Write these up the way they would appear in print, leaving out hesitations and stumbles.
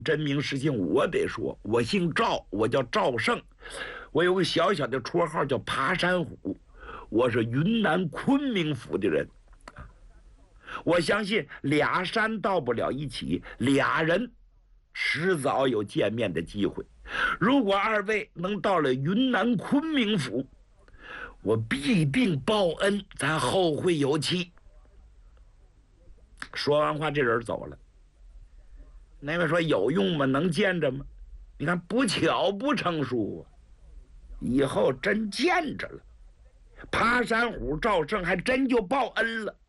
真名实姓我得说，我姓赵，我叫赵胜，我有个小小的绰号叫爬山虎，我是云南昆明府的人。我相信俩山到不了一起，俩人迟早有见面的机会。如果二位能到了云南昆明府，我必定报恩，咱后会有期。说完话，这人走了。那位说有用吗？能见着吗？你看不巧不成书啊，以后真见着了。爬山虎赵胜还真就报恩了。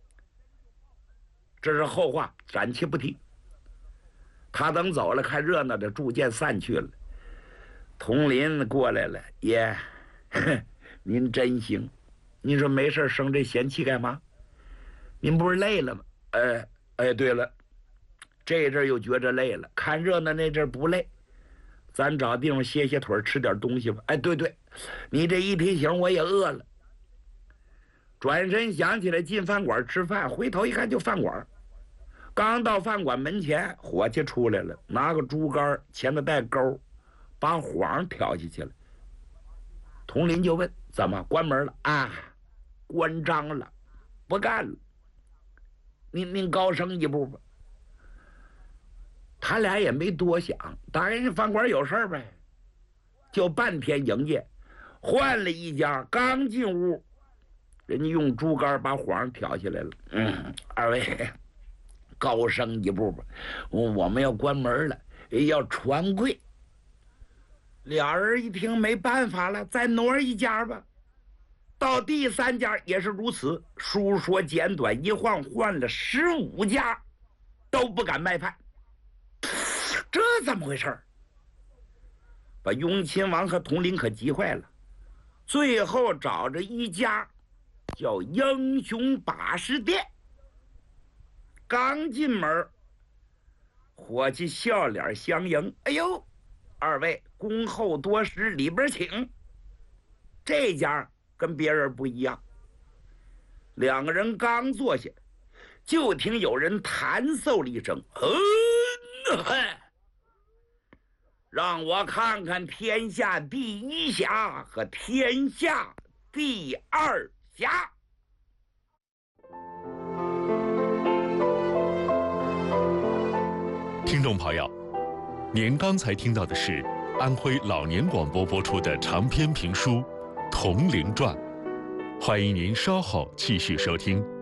这是后话，暂且不提。他等走了，看热闹的逐渐散去了。佟林过来了，爷，您真行。您说没事生这闲气干嘛？您不是累了吗？对了，这阵又觉着累了，看热闹那阵不累，咱找地方歇歇腿，吃点东西吧。对，你这一提醒我也饿了。转身想起来进饭馆吃饭，回头一看就饭馆。刚到饭馆门前，伙计出来了，拿个竹竿，前头带钩，把晃挑下去了。佟林就问：怎么关门了啊？关张了，不干了。您高升一步吧。他俩也没多想，大概人饭馆有事儿呗，就半天营业，换了一家，刚进屋，人家用竹竿把晃挑下来了。二位高升一步吧，我们要关门了，要传柜。俩人一听没办法了，再挪一家吧。到第三家也是如此，书说简短，一换了15家，都不敢卖饭。这怎么回事？把雍亲王和佟林可急坏了。最后找着一家叫英雄把式店。刚进门，伙计笑脸相迎：哎呦，二位恭候多时，里边请。这家跟别人不一样，两个人刚坐下，就听有人弹奏了一声：让我看看天下第一侠和天下第二侠。 听众朋友，您刚才听到的是安徽老年广播播出的长篇评书《铜陵传》，欢迎您稍后继续收听。